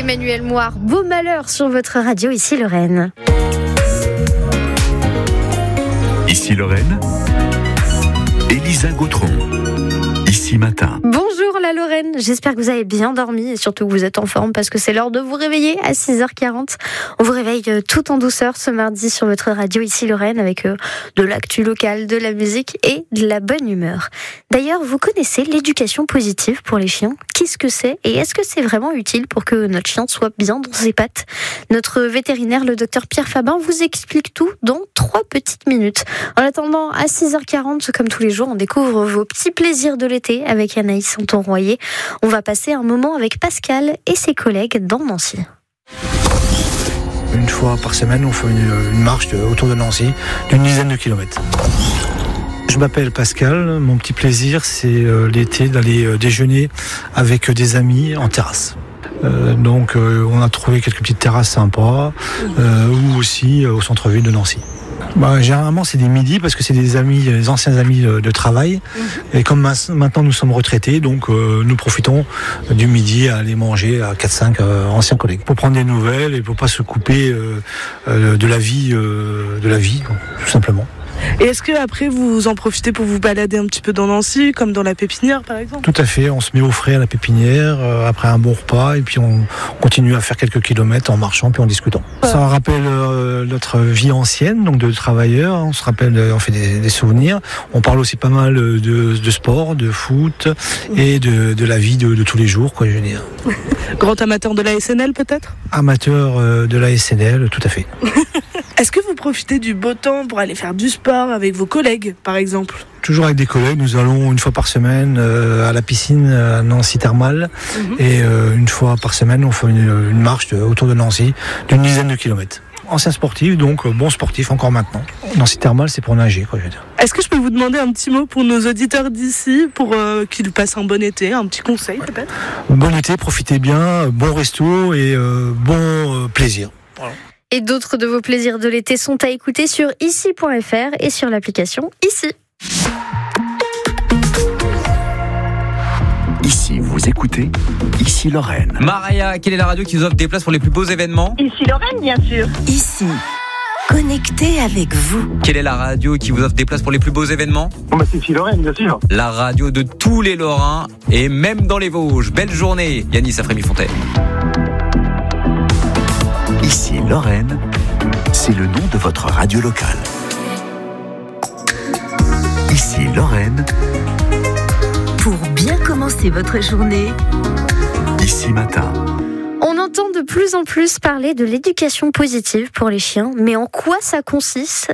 Emmanuel Moir, beau malheur sur votre radio, ici Lorraine. Ici Lorraine, Elisa Gautron. Ici Matin. Bonjour la Lorraine, j'espère que vous avez bien dormi et surtout que vous êtes en forme parce que c'est l'heure de vous réveiller à 6h40. On vous réveille tout en douceur ce mardi sur votre radio ici Lorraine avec de l'actu locale, de la musique et de la bonne humeur. D'ailleurs, vous connaissez l'éducation positive pour les chiens? Qu'est-ce que c'est et est-ce que c'est vraiment utile pour que notre chien soit bien dans ses pattes? Notre vétérinaire, le docteur Pierre Fabin, vous explique tout dans 3 petites minutes. En attendant, à 6h40, comme tous les jours, on découvre vos petits plaisirs de l'été avec Anaïs Santon-Royer. On va passer un moment avec Pascal et ses collègues dans Nancy. Une fois par semaine, on fait une marche autour de Nancy d'une dizaine de kilomètres. Je m'appelle Pascal, mon petit plaisir c'est l'été d'aller déjeuner avec des amis en terrasse. Donc on a trouvé quelques petites terrasses sympas ou aussi au centre-ville de Nancy. Généralement c'est des midis parce que c'est des anciens amis de travail et comme maintenant nous sommes retraités, donc nous profitons du midi à aller manger à 4-5 anciens collègues pour prendre des nouvelles et pour pas se couper de la vie, tout simplement. Et est-ce qu'après vous en profitez pour vous balader un petit peu dans Nancy, comme dans la pépinière par exemple? Tout à fait, on se met au frais à la pépinière après un bon repas et puis on continue à faire quelques kilomètres en marchant puis en discutant. Ça rappelle notre vie ancienne, donc de travailleurs, on se rappelle, on fait des souvenirs. On parle aussi pas mal de sport, de foot et de la vie de tous les jours, quoi, je veux dire. Grand amateur de la SNL peut-être? Amateur de la SNL, tout à fait. Est-ce que vous profitez du beau temps pour aller faire du sport avec vos collègues, par exemple? Toujours avec des collègues, nous allons une fois par semaine à la piscine à Nancy Thermale et une fois par semaine on fait une marche autour de Nancy d'une dizaine de kilomètres. Ancien sportif, donc bon sportif encore maintenant. Nancy Thermale, c'est pour nager, quoi, je veux dire. Est-ce que je peux vous demander un petit mot pour nos auditeurs d'ici, pour qu'ils passent un bon été, un petit conseil peut-être? Bon été, profitez bien, bon resto et bon plaisir. Voilà. Et d'autres de vos plaisirs de l'été sont à écouter sur ici.fr et sur l'application Ici. Ici, vous écoutez Ici Lorraine. Maria, quelle est la radio qui vous offre des places pour les plus beaux événements? Ici Lorraine, bien sûr. Ici, connecté avec vous. Quelle est la radio qui vous offre des places pour les plus beaux événements? C'est Ici Lorraine, bien sûr. La radio de tous les Lorrains et même dans les Vosges. Belle journée, Yanis Afrémy-Fontaine. Ici Lorraine, c'est le nom de votre radio locale. Ici Lorraine. Pour bien commencer votre journée. Ici Matin. On entend de plus en plus parler de l'éducation positive pour les chiens, mais en quoi ça consiste?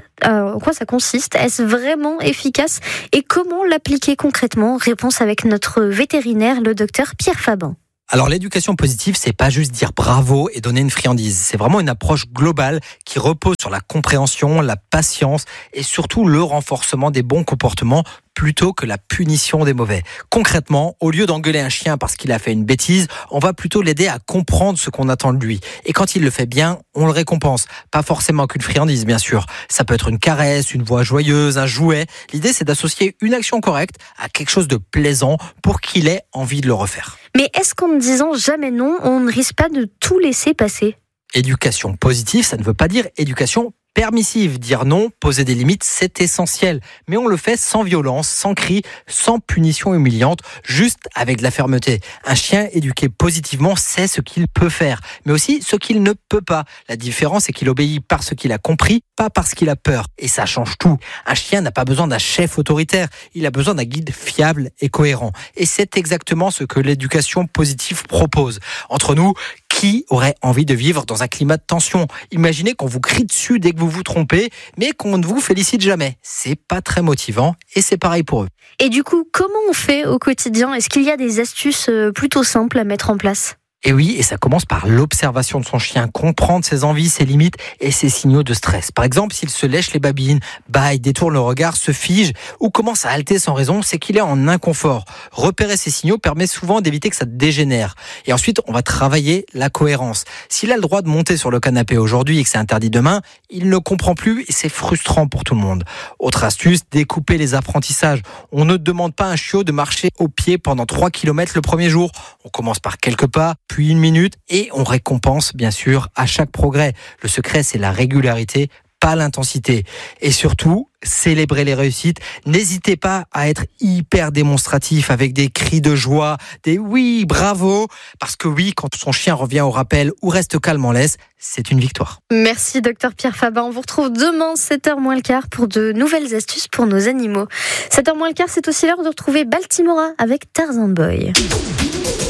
Est-ce vraiment efficace? Et comment l'appliquer concrètement? Réponse avec notre vétérinaire, le docteur Pierre Fabin. Alors l'éducation positive, c'est pas juste dire bravo et donner une friandise. C'est vraiment une approche globale qui repose sur la compréhension, la patience et surtout le renforcement des bons comportements plutôt que la punition des mauvais. Concrètement, au lieu d'engueuler un chien parce qu'il a fait une bêtise, on va plutôt l'aider à comprendre ce qu'on attend de lui. Et quand il le fait bien, on le récompense. Pas forcément qu'une friandise, bien sûr. Ça peut être une caresse, une voix joyeuse, un jouet. L'idée, c'est d'associer une action correcte à quelque chose de plaisant pour qu'il ait envie de le refaire. Mais est-ce qu'en ne disant jamais non, on ne risque pas de tout laisser passer? Éducation positive, ça ne veut pas dire éducation permissive. Dire non, poser des limites, c'est essentiel. Mais on le fait sans violence, sans cris, sans punition humiliante, juste avec de la fermeté. Un chien éduqué positivement sait ce qu'il peut faire, mais aussi ce qu'il ne peut pas. La différence, c'est qu'il obéit parce qu'il a compris, pas parce qu'il a peur. Et ça change tout. Un chien n'a pas besoin d'un chef autoritaire. Il a besoin d'un guide fiable et cohérent. Et c'est exactement ce que l'éducation positive propose. Entre nous, qui aurait envie de vivre dans un climat de tension? Imaginez qu'on vous crie dessus dès que vous vous trompez, mais qu'on ne vous félicite jamais. C'est pas très motivant et c'est pareil pour eux. Et du coup, comment on fait au quotidien? Est-ce qu'il y a des astuces plutôt simples à mettre en place? Et oui, et ça commence par l'observation de son chien, comprendre ses envies, ses limites et ses signaux de stress. Par exemple, s'il se lèche les babines, bâille, détourne le regard, se fige ou commence à halter sans raison, c'est qu'il est en inconfort. Repérer ces signaux permet souvent d'éviter que ça dégénère. Et ensuite, on va travailler la cohérence. S'il a le droit de monter sur le canapé aujourd'hui et que c'est interdit demain, il ne comprend plus et c'est frustrant pour tout le monde. Autre astuce, découper les apprentissages. On ne demande pas à un chiot de marcher au pied pendant 3 km le premier jour. On commence par quelques pas, puis 1 minute et on récompense bien sûr à chaque progrès. Le secret, c'est la régularité, pas l'intensité. Et surtout, célébrez les réussites. N'hésitez pas à être hyper démonstratif avec des cris de joie, des oui, bravo. Parce que oui, quand son chien revient au rappel ou reste calme en laisse, c'est une victoire. Merci Dr Pierre Fabat. On vous retrouve demain 7h moins le quart pour de nouvelles astuces pour nos animaux. 7h moins le quart, c'est aussi l'heure de retrouver Baltimora avec Tarzan Boy.